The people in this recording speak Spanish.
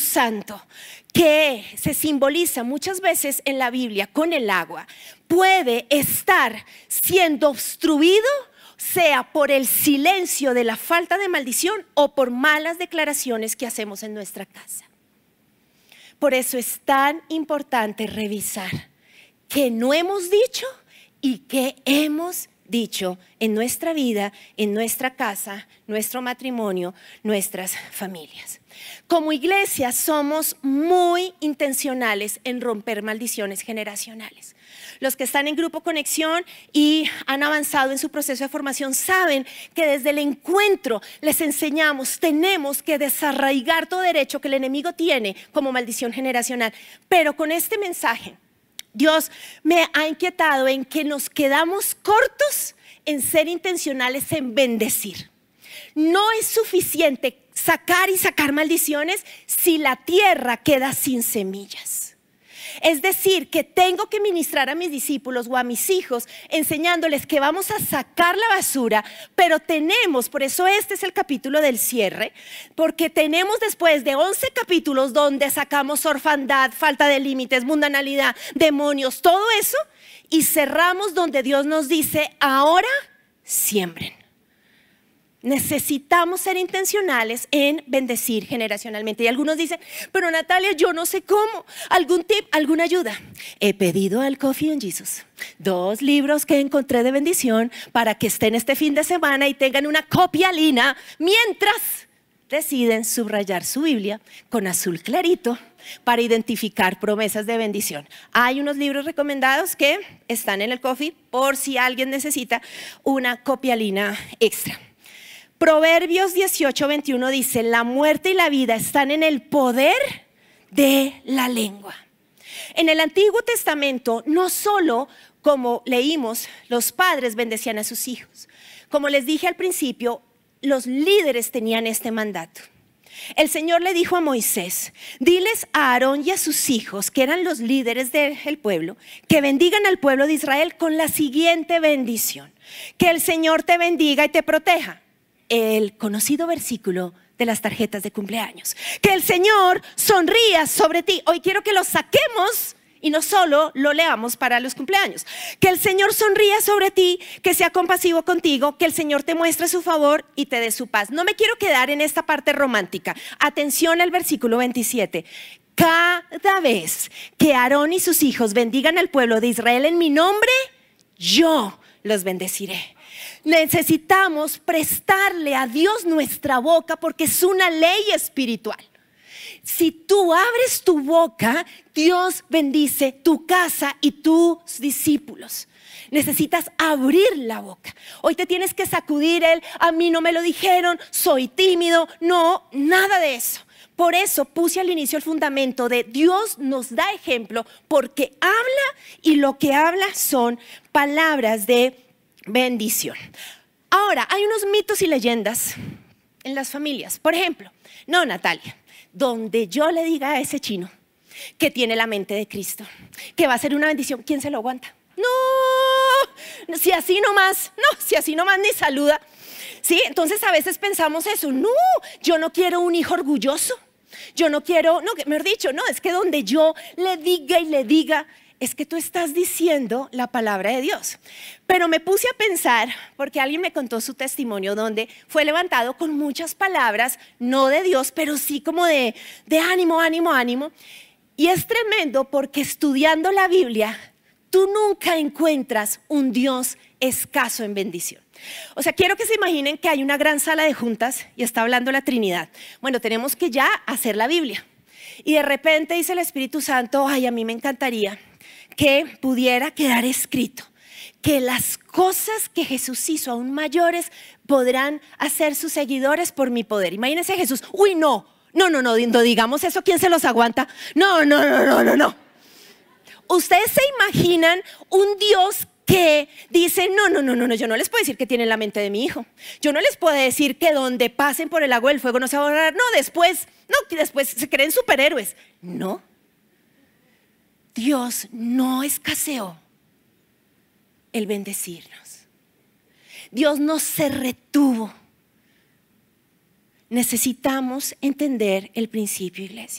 Santo, que se simboliza muchas veces en la Biblia con el agua, puede estar siendo obstruido, sea por el silencio de la falta de maldición o por malas declaraciones que hacemos en nuestra casa. Por eso es tan importante revisar qué no hemos dicho y qué hemos dicho en nuestra vida, en nuestra casa, nuestro matrimonio, nuestras familias. Como iglesia somos muy intencionales en romper maldiciones generacionales. Los que están en Grupo Conexión y han avanzado en su proceso de formación saben que desde el encuentro les enseñamos, tenemos que desarraigar todo derecho que el enemigo tiene como maldición generacional. Pero con este mensaje, Dios me ha inquietado en que nos quedamos cortos en ser intencionales en bendecir. No es suficiente sacar maldiciones si la tierra queda sin semillas. Es decir, que tengo que ministrar a mis discípulos o a mis hijos enseñándoles que vamos a sacar la basura, pero tenemos, por eso este es el capítulo del cierre, porque tenemos después de 11 capítulos donde sacamos orfandad, falta de límites, mundanalidad, demonios, todo eso, y cerramos donde Dios nos dice, ahora siembren. Necesitamos ser intencionales en bendecir generacionalmente. Y algunos dicen, pero Natalia, yo no sé cómo. ¿Algún tip, alguna ayuda? He pedido al Coffee and Jesus 2 libros que encontré de bendición para que estén este fin de semana y tengan una copia lina mientras deciden subrayar su Biblia con azul clarito para identificar promesas de bendición. Hay unos libros recomendados que están en el Coffee por si alguien necesita una copia lina extra. Proverbios 18:21 dice, la muerte y la vida están en el poder de la lengua. En el Antiguo Testamento, no solo como leímos, los padres bendecían a sus hijos. Como les dije al principio, los líderes tenían este mandato. El Señor le dijo a Moisés, diles a Aarón y a sus hijos, que eran los líderes del pueblo, que bendigan al pueblo de Israel con la siguiente bendición. Que el Señor te bendiga y te proteja. El conocido versículo de las tarjetas de cumpleaños. Que el Señor sonría sobre ti. Hoy quiero que lo saquemos y no solo lo leamos para los cumpleaños. Que el Señor sonría sobre ti, que sea compasivo contigo, que el Señor te muestre su favor y te dé su paz. No me quiero quedar en esta parte romántica. Atención al versículo 27. Cada vez que Aarón y sus hijos bendigan al pueblo de Israel en mi nombre, yo los bendeciré. Necesitamos prestarle a Dios nuestra boca porque es una ley espiritual. Si tú abres tu boca, Dios bendice tu casa y tus discípulos. Necesitas abrir la boca. Hoy te tienes que sacudir a mí no me lo dijeron, soy tímido. No, nada de eso. Por eso puse al inicio el fundamento de Dios nos da ejemplo porque habla y lo que habla son palabras de bendición. Ahora, hay unos mitos y leyendas en las familias. Por ejemplo, no, Natalia, donde yo le diga a ese chino que tiene la mente de Cristo, que va a ser una bendición, ¿quién se lo aguanta? No, si así nomás ni saluda. ¿Sí? Entonces a veces pensamos eso, no, yo no quiero un hijo orgulloso, yo no quiero, no, mejor dicho, no, es que donde yo le diga, es que tú estás diciendo la palabra de Dios. Pero me puse a pensar, porque alguien me contó su testimonio donde fue levantado con muchas palabras, no de Dios, pero sí como de ánimo. Y es tremendo porque estudiando la Biblia, tú nunca encuentras un Dios escaso en bendición. O sea, quiero que se imaginen que hay una gran sala de juntas y está hablando la Trinidad. Bueno, tenemos que ya hacer la Biblia. Y de repente dice el Espíritu Santo, ay, a mí me encantaría que pudiera quedar escrito que las cosas que Jesús hizo aún mayores podrán hacer sus seguidores por mi poder. Imagínense Jesús, uy, no digamos eso, ¿quién se los aguanta? No. ¿Ustedes se imaginan un Dios que dice, no, yo no les puedo decir que tienen la mente de mi hijo? Yo no les puedo decir que donde pasen por el agua del fuego no se van a ahogar. Que después se creen superhéroes. No. Dios no escaseó el bendecirnos. Dios no se retuvo. Necesitamos entender el principio, iglesia.